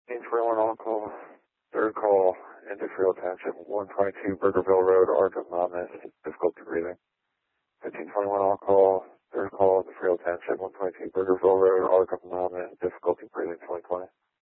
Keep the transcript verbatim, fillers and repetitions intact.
one on call, third call, Industrial Township, one twenty-two Burgerville Road, Arkham, Monmouth, difficulty breathing. fifteen twenty-one on call, third call, Industrial Township, one twenty-two Burgerville Road, Arkham, Monmouth, difficulty breathing, twenty twenty.